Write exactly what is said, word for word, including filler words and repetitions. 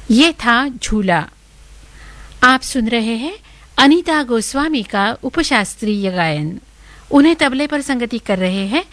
ये था झूला। आप सुन रहे हैं अनीता गोस्वामी का उपशास्त्रीय गायन। उन्हें तबले पर संगति कर रहे हैं